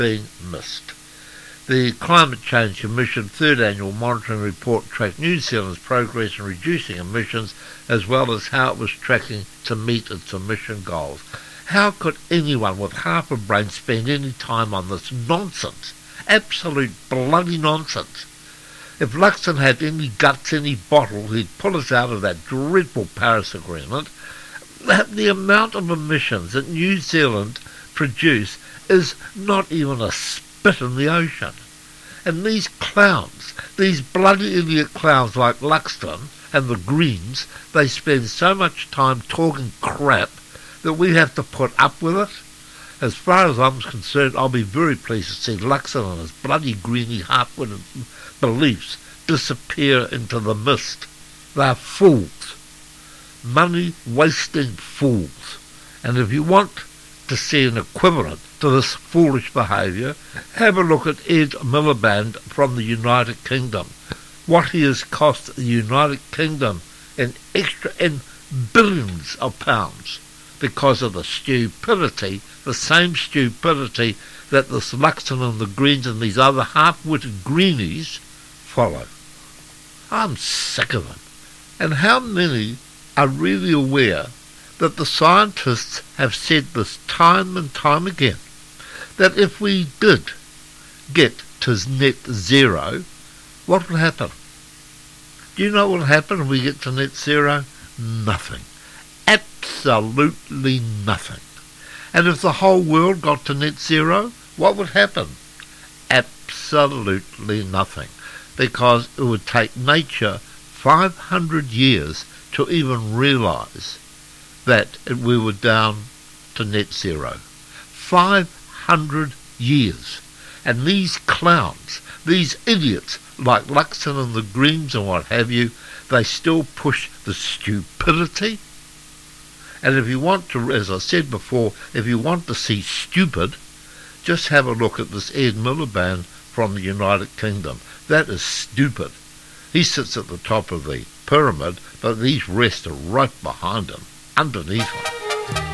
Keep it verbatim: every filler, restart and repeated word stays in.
being missed. The Climate Change Commission third annual monitoring report tracked New Zealand's progress in reducing emissions as well as how it was tracking to meet its emission goals. How could anyone with half a brain spend any time on this nonsense? Absolute bloody nonsense. If Luxon had any guts, any bottle, he'd pull us out of that dreadful Paris Agreement. The amount of emissions that New Zealand produce is not even a spit in the ocean. And these clowns, these bloody idiot clowns like Luxon and the Greens, they spend so much time talking crap that we have to put up with it. As far as I'm concerned, I'll be very pleased to see Luxon and his bloody greeny half-witted beliefs disappear into the mist. They're fools. Money-wasting fools. And if you want to see an equivalent to this foolish behaviour, have a look at Ed Miliband from the United Kingdom. What he has cost the United Kingdom in extra in billions of pounds because of the stupidity, the same stupidity that this Luxon and the Greens and these other half-witted greenies follow. I'm sick of them. And how many are really aware that the scientists have said this time and time again, that if we did get to net zero, what will happen? Do you know what will happen if we get to net zero? Nothing. Absolutely nothing. And if the whole world got to net zero, what would happen? Absolutely nothing. Because it would take nature five hundred years to even realise that we were down to net zero. five hundred years. And these clowns, these idiots like Luxon and the Greens and what have you, they still push the stupidity. And if you want to, as I said before, if you want to see stupid, just have a look at this Ed Miliband from the United Kingdom. That is stupid. He sits at the top of the pyramid, but these rest are right behind him, underneath him.